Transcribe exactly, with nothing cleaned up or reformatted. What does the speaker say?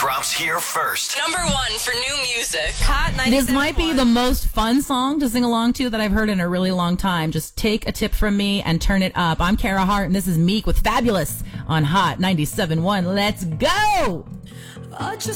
drops here first. Number one for new music. Hot This might be the most fun song to sing along to that I've heard in a really long time. Just take a tip from me and turn it up. I'm Kara Hart, and this is Meek with Fabulous on Hot ninety-seven point one. Let's go! I just